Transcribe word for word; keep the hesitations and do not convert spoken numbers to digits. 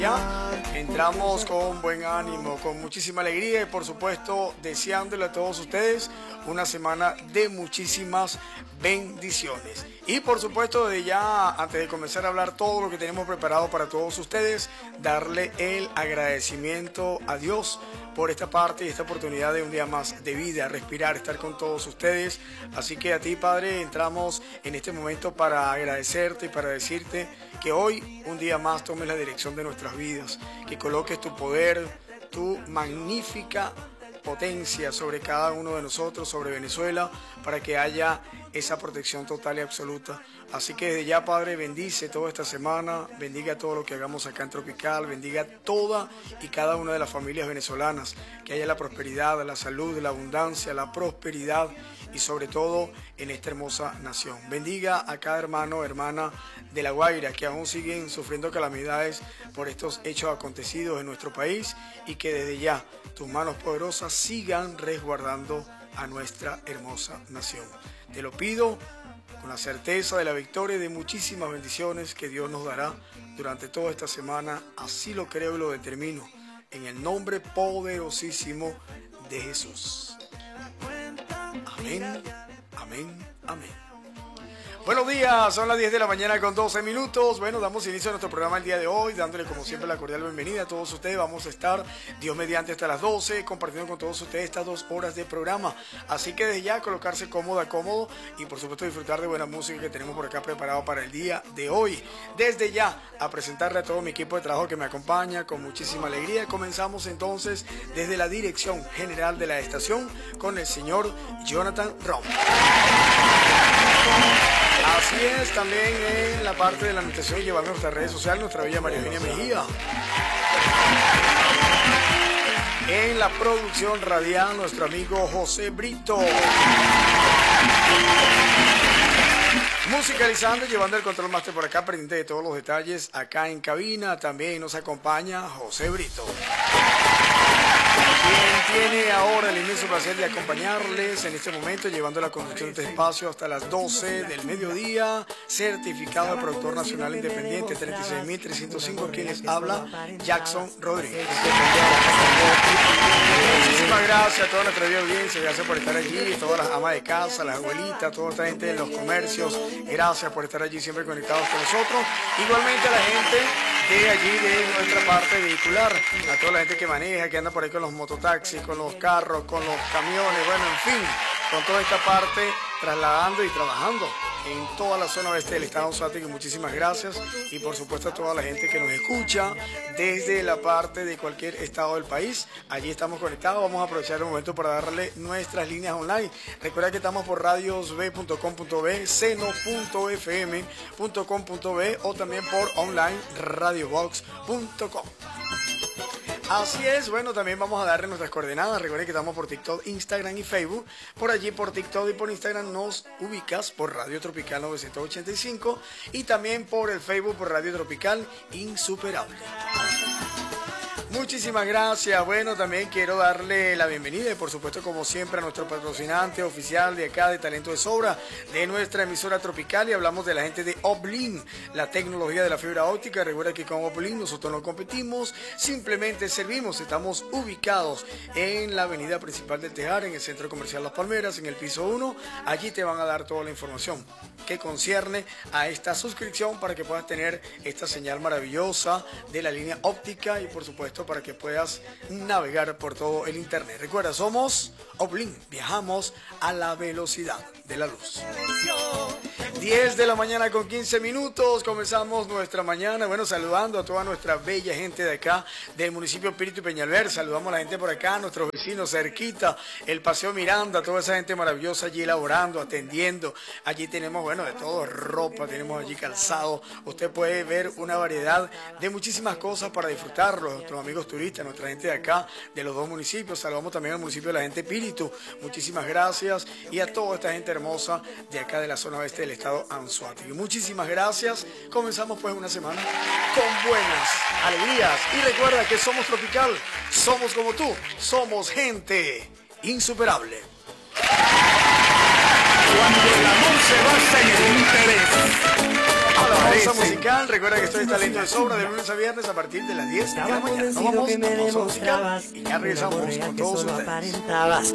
Ya entramos con buen ánimo, con muchísima alegría y por supuesto deseándole a todos ustedes una semana de muchísimas bendiciones. Y por supuesto de ya, antes de comenzar a hablar todo lo que tenemos preparado para todos ustedes, darle el agradecimiento a Dios por esta parte y esta oportunidad de un día más de vida, respirar, estar con todos ustedes. Así que a ti, Padre, entramos en este momento para agradecerte y para decirte que hoy, un día más, tomes la dirección de nuestras vidas, que coloques tu poder, tu magnífica potencia sobre cada uno de nosotros, sobre Venezuela, para que haya esa protección total y absoluta. Así que desde ya, Padre, bendice toda esta semana, bendiga todo lo que hagamos acá en Tropical, bendiga toda y cada una de las familias venezolanas, que haya la prosperidad, la salud, la abundancia, la prosperidad y sobre todo en esta hermosa nación. Bendiga a cada hermano, hermana de La Guaira, que aún siguen sufriendo calamidades por estos hechos acontecidos en nuestro país y que desde ya tus manos poderosas sigan resguardando a nuestra hermosa nación. Te lo pido con la certeza de la victoria y de muchísimas bendiciones que Dios nos dará durante toda esta semana. Así lo creo y lo determino, en el nombre poderosísimo de Jesús. Amén, amén, amén. Buenos días, son las diez de la mañana con doce minutos. Bueno, damos inicio a nuestro programa el día de hoy, dándole como siempre la cordial bienvenida a todos ustedes. Vamos a estar, Dios mediante, hasta las doce, compartiendo con todos ustedes estas dos horas de programa. Así que desde ya colocarse cómoda, cómodo y por supuesto disfrutar de buena música que tenemos por acá preparado para el día de hoy. Desde ya a presentarle a todo mi equipo de trabajo que me acompaña con muchísima alegría. Comenzamos entonces desde la dirección general de la estación con el señor Jonathan Rom. Así es, también en la parte de la administración y llevando nuestras redes sociales, nuestra bella María Eugenia Mejía. En la producción radial, nuestro amigo José Brito. Musicalizando y llevando el control master por acá, pendiente de todos los detalles acá en cabina. También nos acompaña José Brito, quien tiene ahora el inmenso placer de acompañarles en este momento, llevando la conducción de este espacio hasta las doce del mediodía, certificado de productor nacional independiente treinta y seis mil trescientos cinco, quien les habla, Jackson Rodríguez. Muchísimas gracias a toda nuestra vida audiencia, gracias por estar allí, todas las amas de casa, las abuelitas, toda esta gente de los comercios, gracias por estar allí siempre conectados con nosotros. Igualmente a la gente de allí, de nuestra parte vehicular, a toda la gente que maneja, que anda por ahí con los mototaxis, con los carros, con los camiones, bueno, en fin, con toda esta parte trasladando y trabajando en toda la zona oeste del estado Anzoátegui. Muchísimas gracias y por supuesto a toda la gente que nos escucha desde la parte de cualquier estado del país. Allí estamos conectados. Vamos a aprovechar el momento para darle nuestras líneas online. Recuerda que estamos por radiosb punto com punto be, seno punto f m punto com punto be o también por online radiobox punto com. Así es, bueno, también vamos a darle nuestras coordenadas. Recuerden que estamos por TikTok, Instagram y Facebook. Por allí, por TikTok y por Instagram nos ubicas por Radio Tropical novecientos ochenta y cinco y también por el Facebook por Radio Tropical Insuperable. Muchísimas gracias. Bueno, también quiero darle la bienvenida y por supuesto, como siempre, a nuestro patrocinante oficial de acá de Talento de Sobra, de nuestra emisora Tropical, y hablamos de la gente de Oblin, la tecnología de la fibra óptica. Recuerda que con Oblin nosotros no competimos, simplemente servimos. Estamos ubicados en la avenida principal del Tejar, en el Centro Comercial Las Palmeras, en el piso uno. Allí te van a dar toda la información que concierne a esta suscripción para que puedas tener esta señal maravillosa de la línea óptica y por supuesto para que puedas navegar por todo el internet. Recuerda, somos Oblin, viajamos a la velocidad de la luz. diez de la mañana con quince minutos, comenzamos nuestra mañana, bueno, saludando a toda nuestra bella gente de acá, del municipio Píritu y Peñalver. Saludamos a la gente por acá, nuestros vecinos cerquita, el Paseo Miranda, toda esa gente maravillosa allí elaborando, atendiendo. Allí tenemos, bueno, de todo, ropa, tenemos allí calzado. Usted puede ver una variedad de muchísimas cosas para disfrutarlo. Nuestros amigos turistas, nuestra gente de acá, de los dos municipios. Saludamos también al municipio de la gente Píritu. Muchísimas gracias. Y a toda esta gente hermosa de acá de la zona oeste del estado Anzoátegui. Muchísimas gracias. Comenzamos pues una semana con buenas alegrías. Y recuerda que somos Tropical, somos como tú, somos gente insuperable. Cuando el amor se basa en el interés, la pausa musical. Recuerda que estoy talento de sobra de lunes a viernes a partir de las diez de la mañana. Nos vamos a pausa musical y ya regresamos con todos ustedes.